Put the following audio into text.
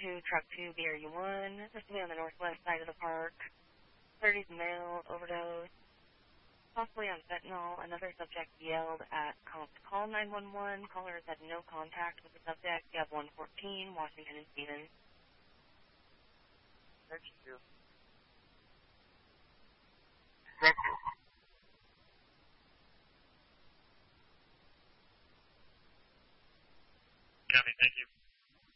to truck 2, BRU1. This will be on the northwest side of the park. 30's male, overdose, possibly on fentanyl. Another subject yelled at cops to call 911. Caller has had no contact with the subject. You have 114, Washington and Stevens. Thank you.